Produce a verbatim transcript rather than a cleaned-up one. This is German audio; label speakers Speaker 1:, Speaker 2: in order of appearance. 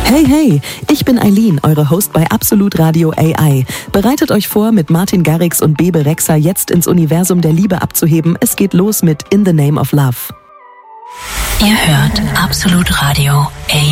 Speaker 1: Hey, hey, ich bin Eileen, eure Host bei Absolut Radio A I. Bereitet euch vor, mit Martin Garrix und Bebe Rexha jetzt ins Universum der Liebe abzuheben. Es geht los mit In the Name of Love.
Speaker 2: Ihr hört Absolut Radio A I.